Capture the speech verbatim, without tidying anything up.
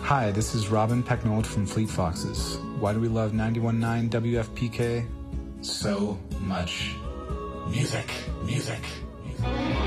Hi, this is Robin Pecknold from Fleet Foxes. Why do we love ninety-one point nine W F P K so much? Music, music, music.